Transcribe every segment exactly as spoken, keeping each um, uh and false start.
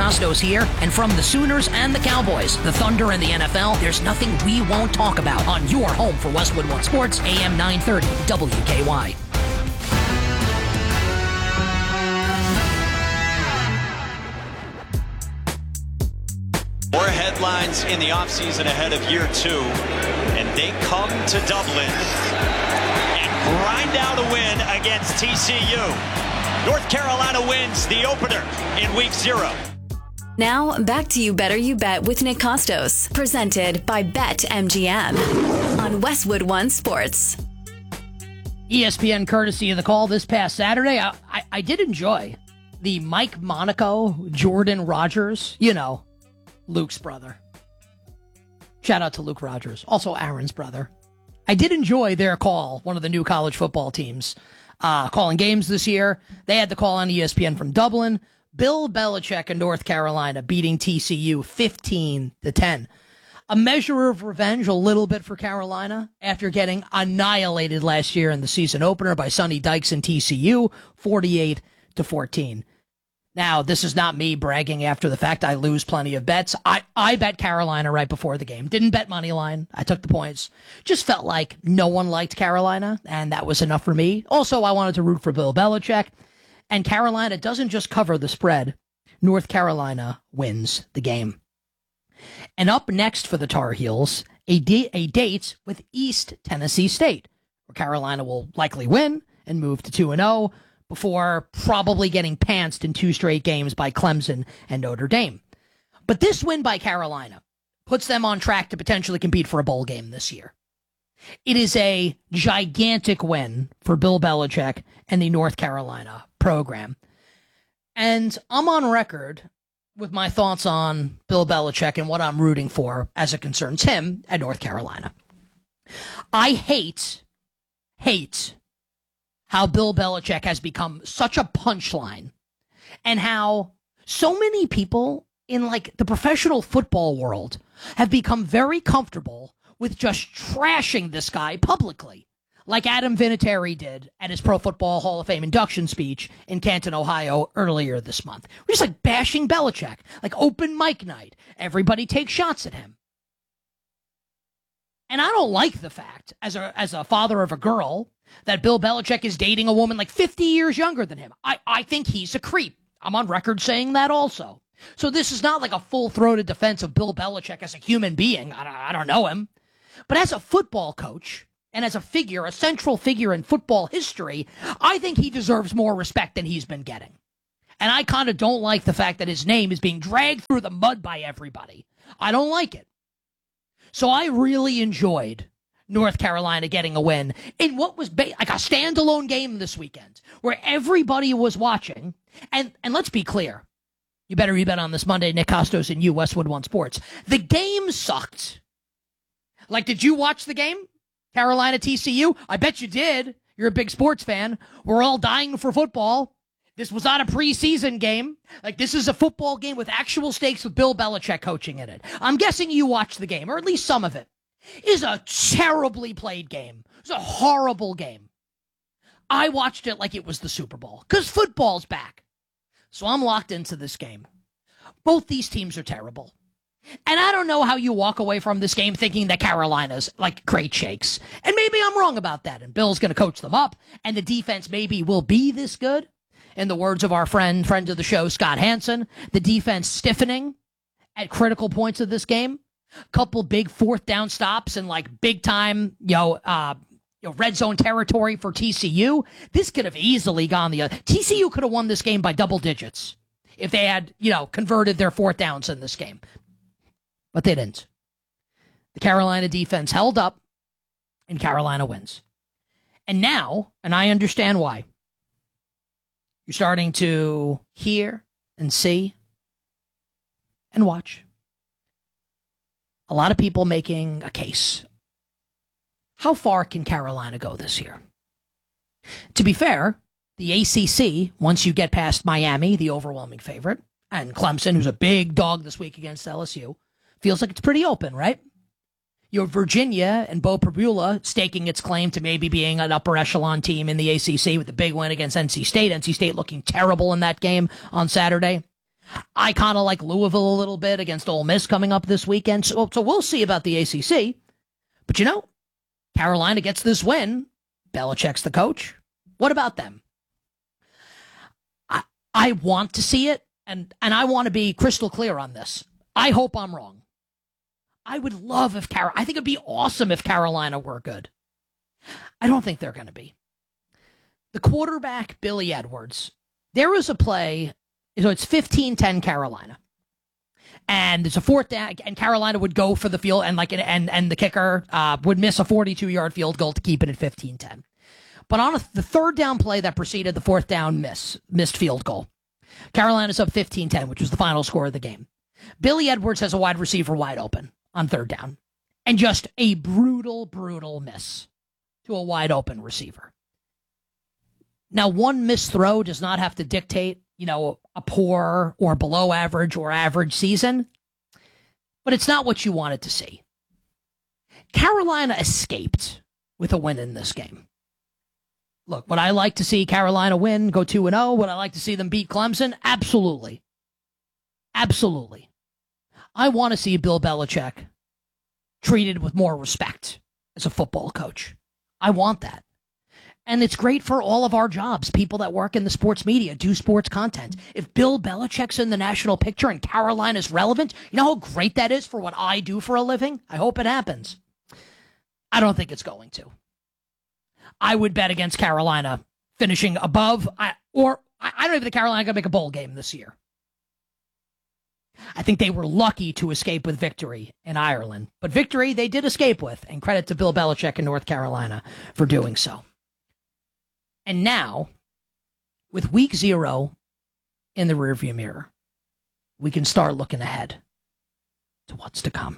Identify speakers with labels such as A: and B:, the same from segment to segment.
A: Costos here, and from the Sooners and the Cowboys, the Thunder and the N F L, there's nothing we won't talk about on your home for Westwood One Sports, A M nine thirty, W K Y.
B: More headlines in the offseason ahead of year two, and they come to Dublin and grind out a win against T C U. North Carolina wins the opener in week zero.
C: Now, back to You Better You Bet with Nick Costos, presented by BetMGM on Westwood One Sports.
A: E S P N courtesy of the call this past Saturday. I, I, I did enjoy the Mike Monaco, Jordan Rogers, you know, Luke's brother. Shout out to Luke Rogers, also Aaron's brother. I did enjoy their call, one of the new college football teams, uh, calling games this year. They had the call on E S P N from Dublin. Bill Belichick in North Carolina beating T C U fifteen to ten. A measure of revenge, a little bit for Carolina, after getting annihilated last year in the season opener by Sonny Dykes and T C U, forty-eight to fourteen. Now, this is not me bragging after the fact. I lose plenty of bets. I, I bet Carolina right before the game. Didn't bet money line. I took the points. Just felt like no one liked Carolina, and that was enough for me. Also, I wanted to root for Bill Belichick. And Carolina doesn't just cover the spread. North Carolina wins the game. And up next for the Tar Heels, a, da- a date with East Tennessee State, where Carolina will likely win and move to two and oh before probably getting pantsed in two straight games by Clemson and Notre Dame. But this win by Carolina puts them on track to potentially compete for a bowl game this year. It is a gigantic win for Bill Belichick and the North Carolina program. And I'm on record with my thoughts on Bill Belichick and what I'm rooting for as it concerns him at North Carolina. I hate, hate how Bill Belichick has become such a punchline and how so many people in like the professional football world have become very comfortable with just trashing this guy publicly, like Adam Vinatieri did at his Pro Football Hall of Fame induction speech in Canton, Ohio earlier this month. We're just like bashing Belichick, like open mic night. Everybody takes shots at him. And I don't like the fact, as a as a father of a girl, that Bill Belichick is dating a woman like fifty years younger than him. I, I think he's a creep. I'm on record saying that also. So this is not like a full-throated defense of Bill Belichick as a human being. I don't, I don't know him. But as a football coach and as a figure, a central figure in football history, I think he deserves more respect than he's been getting. And I kind of don't like the fact that his name is being dragged through the mud by everybody. I don't like it. So I really enjoyed North Carolina getting a win in what was ba- like a standalone game this weekend where everybody was watching. And, and let's be clear. You better you bet on this Monday, Nick Costos and you, Westwood One Sports. The game sucked. Like, did you watch the game? Carolina T C U? I bet you did. You're a big sports fan. We're all dying for football. This was not a preseason game. Like, this is a football game with actual stakes with Bill Belichick coaching in it. I'm guessing you watched the game, or at least some of it. It is a terribly played game. It's a horrible game. I watched it like it was the Super Bowl, because football's back. So I'm locked into this game. Both these teams are terrible. And I don't know how you walk away from this game thinking that Carolina's like great shakes. And maybe I'm wrong about that. And Bill's going to coach them up. And the defense maybe will be this good. In the words of our friend, friend of the show, Scott Hansen, the defense stiffening at critical points of this game. Couple big fourth down stops and like big time, you know, uh, you know, red zone territory for T C U. This could have easily gone the other. T C U could have won this game by double digits if they had, you know, converted their fourth downs in this game. But they didn't. The Carolina defense held up, and Carolina wins. And now, and I understand why, you're starting to hear and see and watch a lot of people making a case. How far can Carolina go this year? To be fair, the A C C, once you get past Miami, the overwhelming favorite, and Clemson, who's a big dog this week against L S U, feels like it's pretty open, right? Your Virginia and Bo Prabula staking its claim to maybe being an upper echelon team in the A C C with the big win against N C State. N C State looking terrible in that game on Saturday. I kind of like Louisville a little bit against Ole Miss coming up this weekend. So, so we'll see about the A C C. But you know, Carolina gets this win. Belichick's the coach. What about them? I I want to see it, and, and I want to be crystal clear on this. I hope I'm wrong. I would love if Carolina, I think it'd be awesome if Carolina were good. I don't think they're going to be. The quarterback, Billy Edwards, there was a play, so it's fifteen ten Carolina. And there's a fourth down, and Carolina would go for the field, and like and and the kicker uh, would miss a forty-two-yard field goal to keep it at fifteen ten. But on a, the third down play that preceded the fourth down miss, missed field goal, Carolina's up fifteen ten, which was the final score of the game. Billy Edwards has a wide receiver wide open on third down, and just a brutal, brutal miss to a wide open receiver. Now, one missed throw does not have to dictate, you know, a poor or below average or average season, but it's not what you wanted to see. Carolina escaped with a win in this game. Look, would I like to see Carolina win, go two and oh? Would I like to see them beat Clemson? Absolutely. Absolutely. I want to see Bill Belichick treated with more respect as a football coach. I want that. And it's great for all of our jobs, people that work in the sports media, do sports content. If Bill Belichick's in the national picture and Carolina's relevant, you know how great that is for what I do for a living? I hope it happens. I don't think it's going to. I would bet against Carolina finishing above, I, or I, I don't even think Carolina going to make a bowl game this year. I think they were lucky to escape with victory in Ireland. But victory they did escape with, and credit to Bill Belichick in North Carolina for doing so. And now, with week zero in the rearview mirror, we can start looking ahead to what's to come.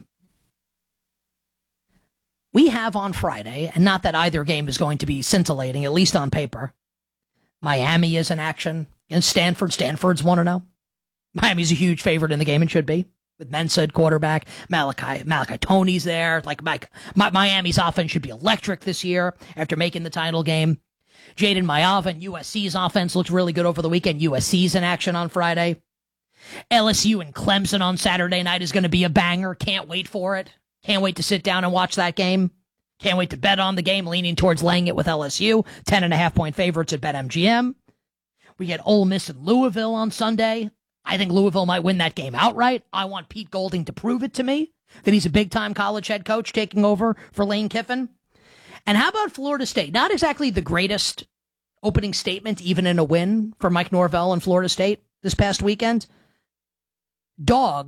A: We have on Friday, and not that either game is going to be scintillating, at least on paper, Miami is in action against Stanford. Stanford's one and oh. Miami's a huge favorite in the game and should be, with Mensa at quarterback. Malachi, Malachi Tony's there. Like Mike, my, Miami's offense should be electric this year after making the title game. Jaden Maiava and U S C's offense looked really good over the weekend. U S C's in action on Friday. L S U and Clemson on Saturday night is going to be a banger. Can't wait for it. Can't wait to sit down and watch that game. Can't wait to bet on the game, leaning towards laying it with L S U. Ten and a half point favorites at BetMGM. We get Ole Miss and Louisville on Sunday. I think Louisville might win that game outright. I want Pete Golding to prove it to me that he's a big-time college head coach taking over for Lane Kiffin. And how about Florida State? Not exactly the greatest opening statement, even in a win for Mike Norvell and Florida State this past weekend. Dog